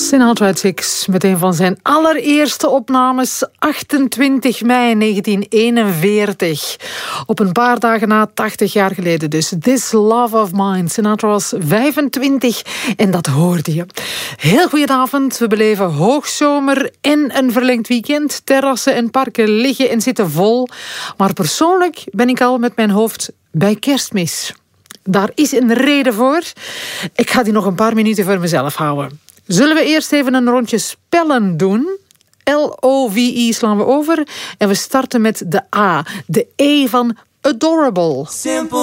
Sinatra Six met een van zijn allereerste opnames, 28 mei 1941. Op een paar dagen na, 80 jaar geleden dus. This Love of Mine. Sinatra was 25 en dat hoorde je. Heel goedenavond. We beleven hoogzomer en een verlengd weekend. Terrassen en parken liggen en zitten vol. Maar persoonlijk ben ik al met mijn hoofd bij Kerstmis. Daar is een reden voor. Ik ga die nog een paar minuten voor mezelf houden. Zullen we eerst even een rondje spellen doen? L-O-V-E slaan we over. En we starten met de A. De E van adorable. Simple.